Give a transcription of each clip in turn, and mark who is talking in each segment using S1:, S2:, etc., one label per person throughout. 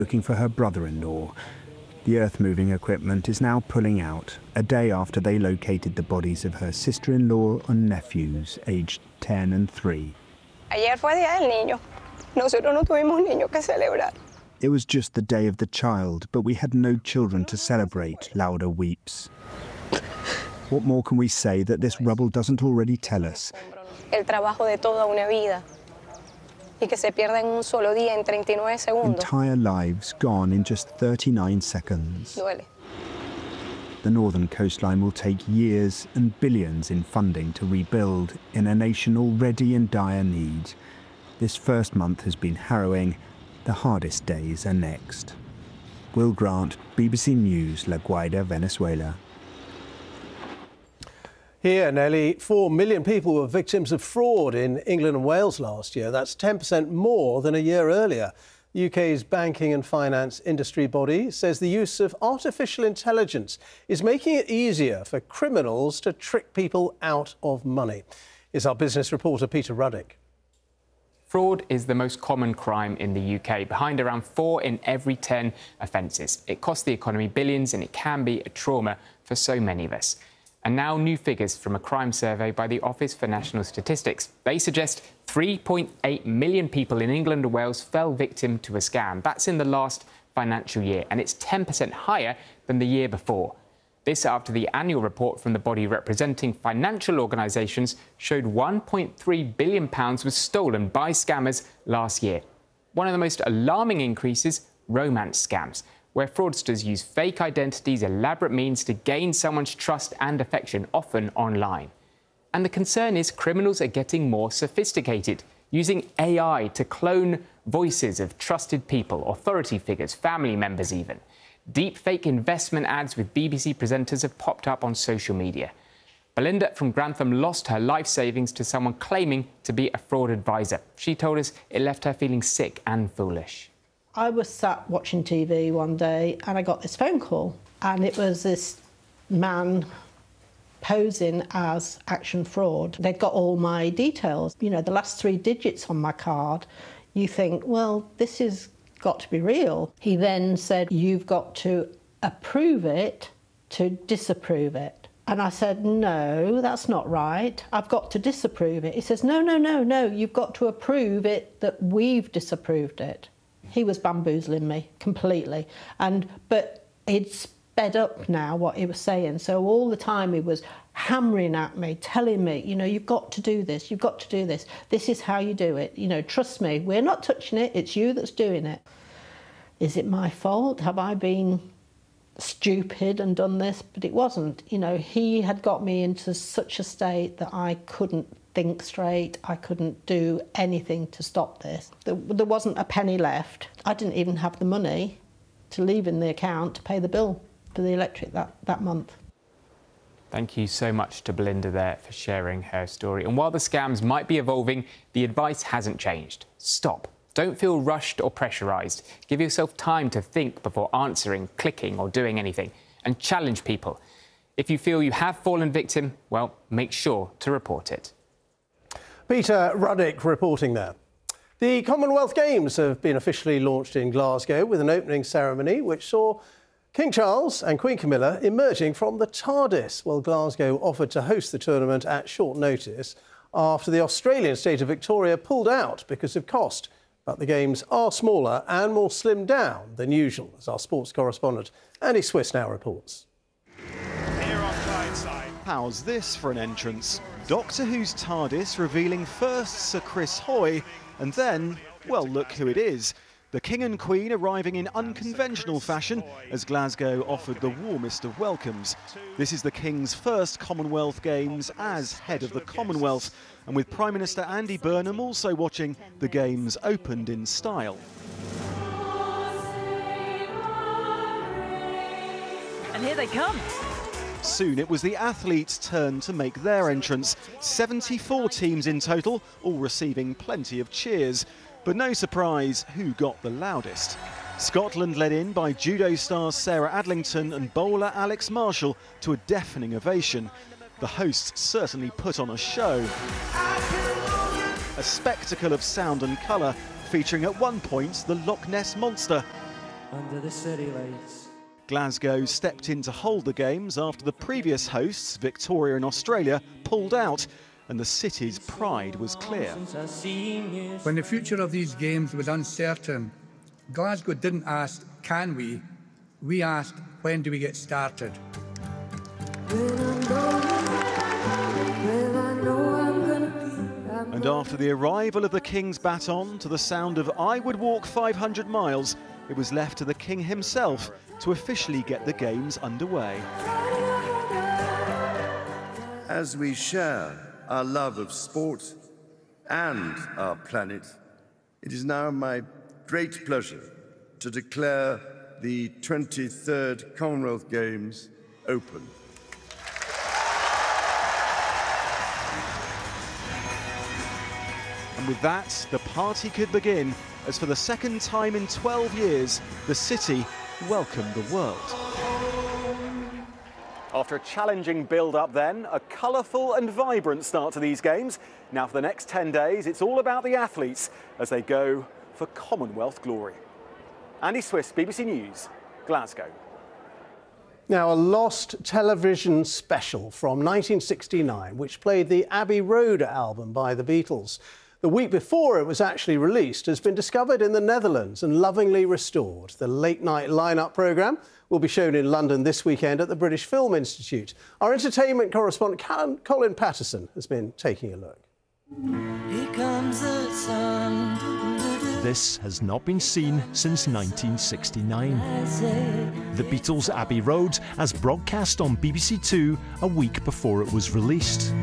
S1: looking for her brother-in-law. The earth-moving equipment is now pulling out, a day after they located the bodies of her sister-in-law and nephews, aged 10 and 3.
S2: Ayer fue Día del Niño. Nosotros no tuvimos niños que celebrar.
S1: It was just the day of the child, but we had no children to celebrate, Laura weeps. What more can we say that this rubble doesn't already tell us?
S2: El trabajo de toda una vida. Y que se pierda en un solo día en 39 segundos.
S1: Entire lives gone in just 39 seconds.
S2: Duele.
S1: The northern coastline will take years and billions in funding to rebuild in a nation already in dire need. This first month has been harrowing. The hardest days are next. Will Grant, BBC News, La Guaira, Venezuela.
S3: Here, nearly 4 million people were victims of fraud in England and Wales last year. That's 10% more than a year earlier. The UK's banking and finance industry body says the use of artificial intelligence is making it easier for criminals to trick people out of money. Here's our business reporter, Peter Ruddick.
S4: Fraud is the most common crime in the UK, behind around 4 in every 10 offences. It costs the economy billions and it can be a trauma for so many of us. And now new figures from a crime survey by the Office for National Statistics. They suggest 3.8 million people in England and Wales fell victim to a scam. That's in the last financial year, and it's 10% higher than the year before. This after the annual report from the body representing financial organisations showed £1.3 billion was stolen by scammers last year. One of the most alarming increases, romance scams, where fraudsters use fake identities, elaborate means to gain someone's trust and affection, often online. And the concern is criminals are getting more sophisticated, using AI to clone voices of trusted people, authority figures, family members even. Deepfake investment ads with BBC presenters have popped up on social media. Belinda from Grantham lost her life savings to someone claiming to be a fraud advisor. She told us it left her feeling sick and foolish.
S5: I was sat watching TV one day and I got this phone call, and it was this man posing as Action Fraud. They'd got all my details, you know, the last 3 digits on my card. You think, well, this has got to be real. He then said, you've got to approve it to disapprove it. And I said, no, that's not right. I've got to disapprove it. He says, no, you've got to approve it that we've disapproved it. He was bamboozling me completely. But he'd sped up now what he was saying. So all the time he was hammering at me, telling me, you know, you've got to do this, you've got to do this. This is how you do it. You know, trust me, we're not touching it. It's you that's doing it. Is it my fault? Have I been stupid and done this? But it wasn't. You know, he had got me into such a state that I couldn't think straight. I couldn't do anything to stop this. There wasn't a penny left. I didn't even have the money to leave in the account to pay the bill for the electric that month.
S4: Thank you so much to Belinda there for sharing her story. And while the scams might be evolving, the advice hasn't changed. Stop. Don't feel rushed or pressurised. Give yourself time to think before answering, clicking or doing anything. And challenge people. If you feel you have fallen victim, well, make sure to report it.
S3: Peter Ruddick reporting there. The Commonwealth Games have been officially launched in Glasgow with an opening ceremony which saw King Charles and Queen Camilla emerging from the TARDIS. Well, Glasgow offered to host the tournament at short notice after the Australian state of Victoria pulled out because of cost. But the Games are smaller and more slimmed down than usual, as our sports correspondent Andy Swiss now reports.
S6: Here on Tyneside.
S7: How's this for an entrance? Doctor Who's TARDIS revealing first Sir Chris Hoy, and then, well, look who it is. The King and Queen arriving in unconventional fashion as Glasgow offered the warmest of welcomes. This is the King's first Commonwealth Games as head of the Commonwealth, and with Prime Minister Andy Burnham also watching, the Games opened in style.
S8: And here they come.
S7: Soon it was the athletes' turn to make their entrance. 74 teams in total, all receiving plenty of cheers. But no surprise who got the loudest. Scotland led in by judo stars Sarah Adlington and bowler Alex Marshall to a deafening ovation. The hosts certainly put on a show. A spectacle of sound and colour, featuring at one point the Loch Ness Monster.
S9: under the city lights.
S7: Glasgow stepped in to hold the games after the previous hosts, Victoria and Australia, pulled out, and the city's pride was clear.
S10: When the future of these games was uncertain, Glasgow didn't ask, can we? We asked, when do we get started?
S7: And after the arrival of the King's baton to the sound of I Would Walk 500 Miles, it was left to the King himself to officially get the games underway.
S11: As we share our love of sport and our planet, it is now my great pleasure to declare the 23rd Commonwealth Games open.
S7: And with that, the party could begin, as for the second time in 12 years, the city welcomed the world. After a challenging build-up then, a colourful and vibrant start to these games. Now for the next 10 days, it's all about the athletes as they go for Commonwealth glory. Andy Swiss, BBC News, Glasgow.
S3: Now, a lost television special from 1969, which played the Abbey Road album by the Beatles. The week before it was actually released, has been discovered in the Netherlands and lovingly restored. The late-night lineup programme will be shown in London this weekend at the British Film Institute. Our entertainment correspondent Colin Patterson has been taking a look.
S9: Here comes the sun.
S12: This has not been seen since 1969. The Beatles' Abbey Road, as broadcast on BBC Two a week before it was released.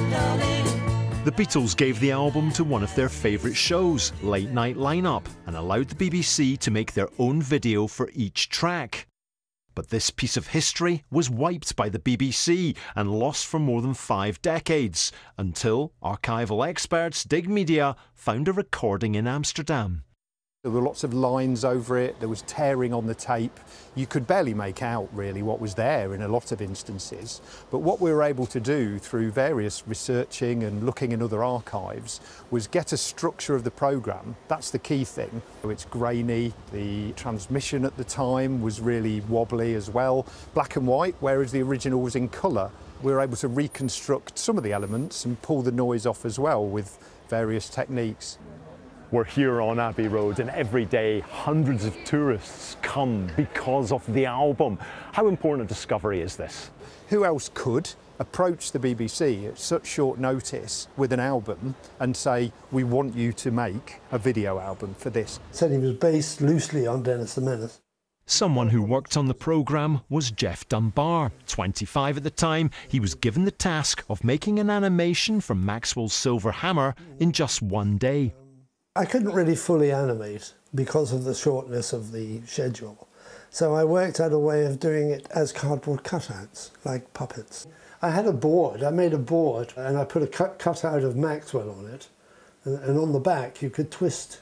S12: The Beatles gave the album to one of their favourite shows, Late Night Lineup, and allowed the BBC to make their own video for each track. But this piece of history was wiped by the BBC and lost for more than 5 decades, until archival experts Dig Media found a recording in Amsterdam.
S13: There were lots of lines over it, there was tearing on the tape. You could barely make out really what was there in a lot of instances. But what we were able to do through various researching and looking in other archives was get a structure of the programme. That's the key thing. It's grainy, the transmission at the time was really wobbly as well. Black and white, whereas the original was in colour. We were able to reconstruct some of the elements and pull the noise off as well with various techniques.
S14: We're here on Abbey Road, and every day hundreds of tourists come because of the album. How important a discovery is this?
S13: Who else could approach the BBC at such short notice with an album and say, we want you to make a video album for this?
S15: Said he was based loosely on Dennis the Menace.
S12: Someone who worked on the programme was Jeff Dunbar. 25 at the time, he was given the task of making an animation from Maxwell's Silver Hammer in just one day.
S15: I couldn't really fully animate because of the shortness of the schedule. So I worked out a way of doing it as cardboard cutouts, like puppets. I had a board, I made a board, and I put a cutout of Maxwell on it. And on the back, you could twist,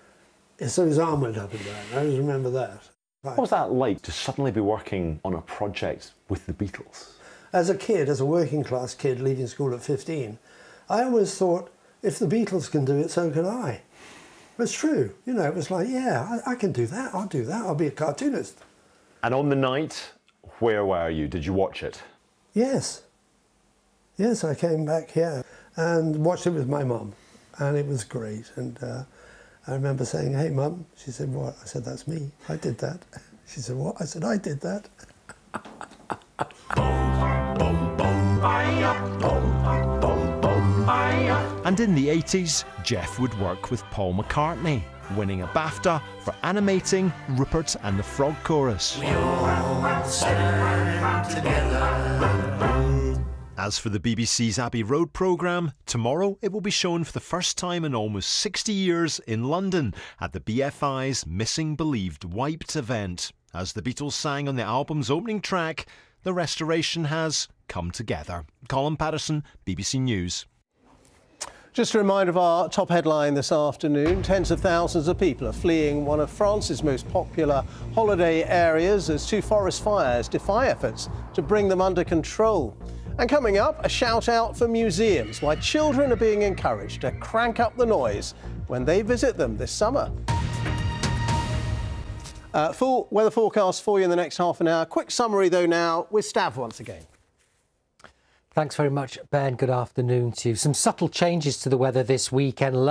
S15: so his arm went up and down. I always remember that.
S14: What was that like to suddenly be working on a project with the Beatles?
S15: As a kid, as a working class kid leaving school at 15, I always thought, if the Beatles can do it, so can I. It's true, you know, it was like, yeah, I can do that, I'll be a cartoonist.
S14: And on the night, where were you? Did you watch it?
S15: Yes. Yes, I came back here and watched it with my mum, and it was great. And I remember saying, hey, Mum. She said, what? I said, that's me, I did that. She said, what? I said, I did that.
S12: And in the 80s, Jeff would work with Paul McCartney, winning a BAFTA for animating Rupert and the Frog Chorus. We all stand together. As for the BBC's Abbey Road programme, tomorrow it will be shown for the first time in almost 60 years in London at the BFI's Missing Believed Wiped event. As the Beatles sang on the album's opening track, the restoration has come together. Colin Patterson, BBC News.
S3: Just a reminder of our top headline this afternoon. Tens of thousands of people are fleeing one of France's most popular holiday areas as 2 forest fires defy efforts to bring them under control. And coming up, a shout out for museums, why children are being encouraged to crank up the noise when they visit them this summer. Full weather forecast for you in the next half an hour. Quick summary, though, now with Stav once again.
S16: Thanks very much, Ben. Good afternoon to you. Some subtle changes to the weather this weekend.